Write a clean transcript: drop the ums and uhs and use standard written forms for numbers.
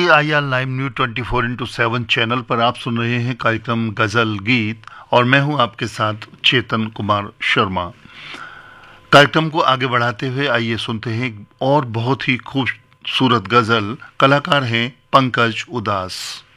IR live news 24x7 channel पर आप सुन रहे हैं कार्यक्रम गजल गीत और मैं हूं आपके साथ चेतन कुमार शर्मा। कार्यक्रम को आगे बढ़ाते हुए आइए सुनते हैं और बहुत ही खूबसूरत गजल। कलाकार हैं पंकज उदास।